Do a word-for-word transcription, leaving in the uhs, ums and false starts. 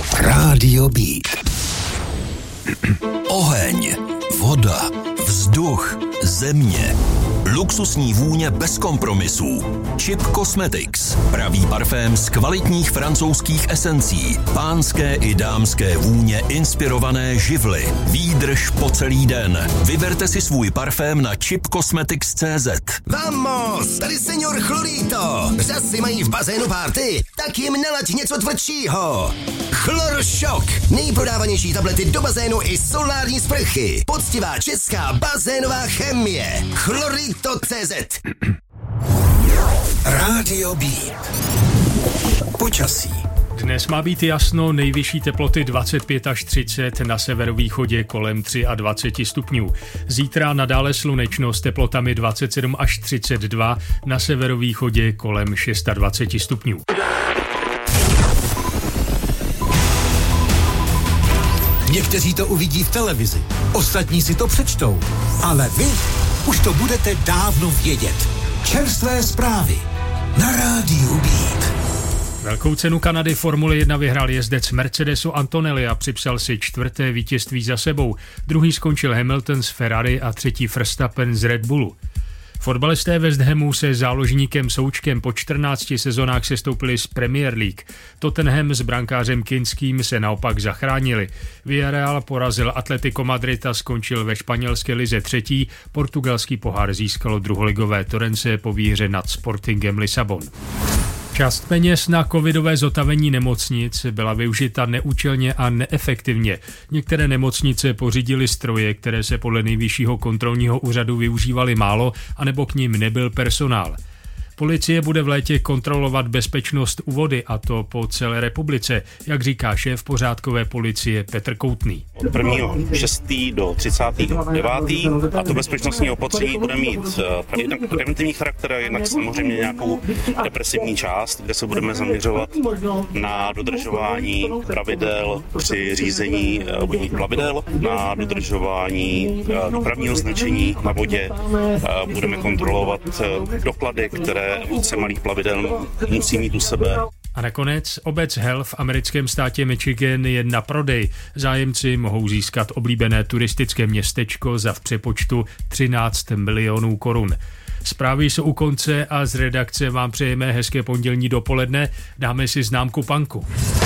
Rádio Beat. Oheň, voda, vzduch, země. Luxusní vůně bez kompromisů. Chip Cosmetics. Pravý parfém z kvalitních francouzských esencí. Pánské i dámské vůně inspirované živly. Výdrž po celý den. Vyberte si svůj parfém na chip cosmetics tečka cé zet. Vamos, tady senior Chlorito. Řasy mají v bazénu party, tak jim nalaď něco tvrdšího. Chloršok. Nejprodávanější tablety do bazénu i solární sprchy. Poctivá česká bazénová chemie. Chlorito tečka cé zet. Rádio Beat. Počasí. Dnes má být jasno, nejvyšší teploty dvacet pět až třicet, na severovýchodě kolem dvacet tři stupňů. Zítra nadále slunečno s teplotami dvacet sedm až třicet dva, na severovýchodě kolem dvacet šest stupňů. Někteří to uvidí v televizi, ostatní si to přečtou, ale vy už to budete dávno vědět. Čerstvé zprávy na Rádiu Beat. Velkou cenu Kanady Formule jedna vyhrál jezdec Mercedesu Antonelli a připsal si čtvrté vítězství za sebou. Druhý skončil Hamilton z Ferrari a třetí Verstappen z Red Bullu. Fotbalisté West Hamu se záložníkem Součkem po čtrnácti sezonách sestoupili z Premier League. Tottenham s brankářem Kinským se naopak zachránili. Villarreal porazil Atletico Madrid a skončil ve španělské lize třetí. Portugalský pohár získalo druholigové Torrence po výhře nad Sportingem Lisabon. Část peněz na covidové zotavení nemocnic byla využita neúčelně a neefektivně. Některé nemocnice pořídily stroje, které se podle Nejvyššího kontrolního úřadu využívaly málo, anebo k nim nebyl personál. Policie bude v létě kontrolovat bezpečnost u vody, a to po celé republice, jak říká šéf pořádkové policie Petr Koutný. Od prvního šestého do třicátého devátého a to bezpečnostní opatření bude mít jednak preventivní charakter, jednak samozřejmě nějakou represivní část, kde se budeme zaměřovat na dodržování pravidel při řízení vodních plavidel, na dodržování dopravního značení na vodě. Budeme kontrolovat doklady, které vůdce malých plavidel musí mít u sebe. A nakonec obec Hell v americkém státě Michigan je na prodej. Zájemci mohou získat oblíbené turistické městečko za v přepočtu třináct milionů korun. Zprávy jsou u konce a z redakce vám přejeme hezké pondělní dopoledne. Dáme si známku punku.